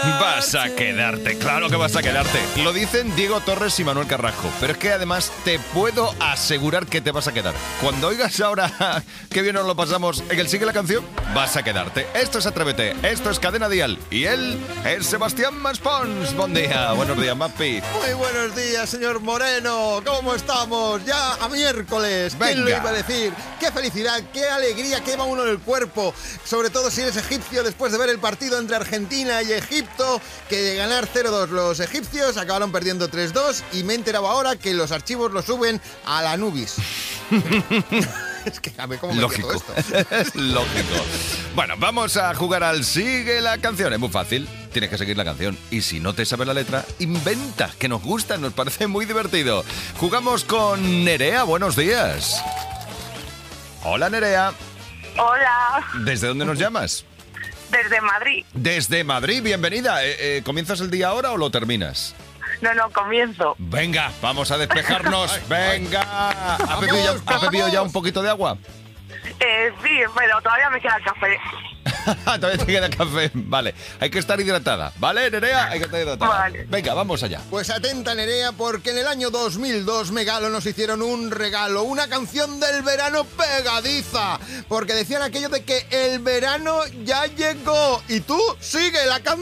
Vas a quedarte, claro que vas a quedarte. Lo dicen Diego Torres y Manuel Carrasco, pero es que además te puedo asegurar que te vas a quedar. Cuando oigas ahora qué bien nos lo pasamos en el Sigue la Canción, vas a quedarte. Esto es Atrévete, esto es Cadena Dial y él es Sebastián Maspons. Buen día, buenos días, Mapi. Muy buenos días, señor Moreno. ¿Cómo estamos? Ya a miércoles. Venga. ¿Quién lo iba a decir? ¡Qué felicidad, qué alegría quema uno en el cuerpo! Sobre todo si eres egipcio, después de ver el partido entre Argentina y Egipto, que de ganar 0-2 los egipcios acabaron perdiendo 3-2 y me he enterado ahora que los archivos los suben a la Nubis. Es que a ver cómo me Lógico. quedo esto. Lógico. Bueno, vamos a jugar al Sigue la Canción. Es muy fácil. Tienes que seguir la canción. Y si no te sabes la letra, inventa, que nos gusta, nos parece muy divertido. Jugamos con Nerea. Buenos días. Hola, Nerea. Hola, ¿Desde dónde nos llamas? desde Madrid. Desde Madrid. Bienvenida. ¿Comienzas el día ahora o lo terminas? No, comienzo. Venga, vamos a despejarnos. Venga. ¿Ha bebido ya un poquito de agua? Sí, pero todavía me queda el café. Todavía te queda café. Vale, hay que estar hidratada. ¿Vale, Nerea? Hay que estar hidratada. Vale. Venga, vamos allá. Pues atenta, Nerea, porque en el año 2002 Megalo nos hicieron un regalo, una canción del verano pegadiza, porque decían aquello de que el verano ya llegó y tú sigue la canción.